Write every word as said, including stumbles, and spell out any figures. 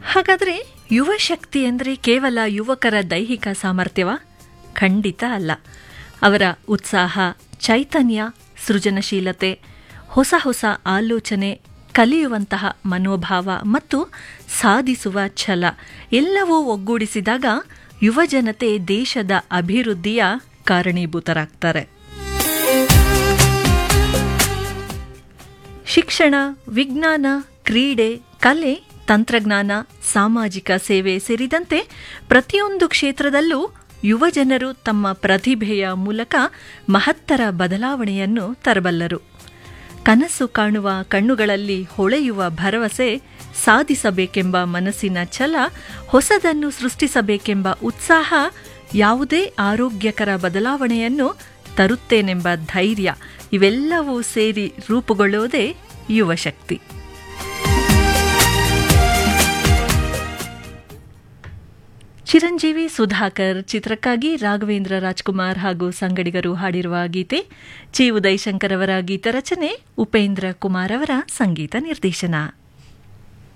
ಹಾಗಾದರೆ ಯುವ ಶಕ್ತಿ ಅಂದರೆ ಕೇವಲ ಯುವಕರ ದೈಹಿಕ ಸಾಮರ್ಥ್ಯವ? ಖಂಡಿತ ಅಲ್ಲ. ಅವರ ಉತ್ಸಾಹ, ಚೈತನ್ಯ, ಸೃಜನಶೀಲತೆ, ಹೊಸ ಹೊಸ ಆಲೋಚನೆ, ಕಲಿಯುವಂತಹ ಮನೋಭಾವ ಮತ್ತು ಸಾಧಿಸುವ ಛಲ ಎಲ್ಲವೂ ಒಗ್ಗೂಡಿಸಿದಾಗ ಯುವಜನತೆ ದೇಶದ ಅಭಿವೃದ್ಧಿಯ ಕಾರಣೀಭೂತರಾಗ್ತಾರೆ. ಶಿಕ್ಷಣ, ವಿಜ್ಞಾನ, ಕ್ರೀಡೆ, ಕಲೆ, ತಂತ್ರಜ್ಞಾನ, ಸಾಮಾಜಿಕ ಸೇವೆ ಸೇರಿದಂತೆ ಪ್ರತಿಯೊಂದು ಕ್ಷೇತ್ರದಲ್ಲೂ ಯುವಜನರು ತಮ್ಮ ಪ್ರತಿಭೆಯ ಮೂಲಕ ಮಹತ್ತರ ಬದಲಾವಣೆಯನ್ನು ತರಬಲ್ಲರು. ಕನಸು ಕಾಣುವ ಕಣ್ಣುಗಳಲ್ಲಿ ಹೊಳೆಯುವ ಭರವಸೆ, ಸಾಧಿಸಬೇಕೆಂಬ ಮನಸ್ಸಿನ ಛಲ, ಹೊಸದನ್ನು ಸೃಷ್ಟಿಸಬೇಕೆಂಬ ಉತ್ಸಾಹ, ಯಾವುದೇ ಆರೋಗ್ಯಕರ ಬದಲಾವಣೆಯನ್ನು ತರುತ್ತೇನೆಂಬ ಧೈರ್ಯ ಇವೆಲ್ಲವೂ ಸೇರಿ ರೂಪುಗೊಳ್ಳುವುದೇ ಯುವಶಕ್ತಿ. ಚಿರಂಜೀವಿ ಸುಧಾಕರ್ ಚಿತ್ರಕ್ಕಾಗಿ ರಾಘವೇಂದ್ರ ರಾಜ್ಕುಮಾರ್ ಹಾಗೂ ಸಂಗಡಿಗರು ಹಾಡಿರುವ ಗೀತೆ, ಚಿ ಉದಯಶಂಕರ್ ಅವರ ಗೀತ ರಚನೆ, ಉಪೇಂದ್ರ ಕುಮಾರ್ ಅವರ ಸಂಗೀತ ನಿರ್ದೇಶನ.